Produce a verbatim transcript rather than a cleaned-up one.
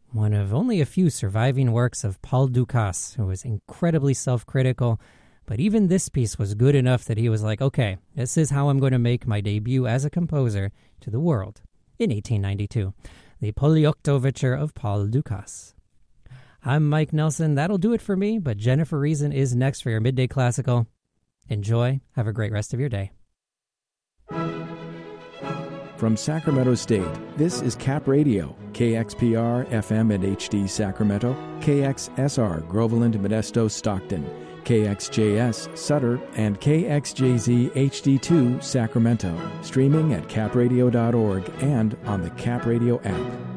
one of only a few surviving works of Paul Dukas, who was incredibly self-critical. But even this piece was good enough that he was like, okay, this is how I'm going to make my debut as a composer to the world in eighteen ninety-two. The Polyokto Overture of Paul Dukas. I'm Mike Nelson. That'll do it for me, but Jennifer Reason is next for your Midday Classical. Enjoy. Have a great rest of your day. From Sacramento State, this is Cap Radio, K X P R, F M and H D Sacramento, K X S R, Groveland, Modesto, Stockton, K X J S, Sutter, and K X J Z H D two, Sacramento. Streaming at cap radio dot org and on the Cap Radio app.